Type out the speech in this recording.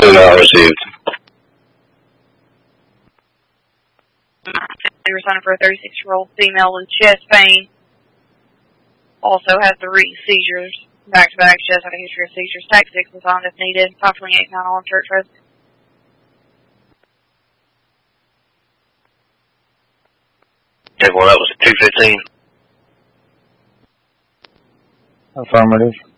not received. They were signed for a 36-year-old female with chest pain. Also has the recent seizures. Back-to-back. She has had a history of seizures. Tag 6 was on if needed. 528 on Church Road. Well, that was 215. Affirmative.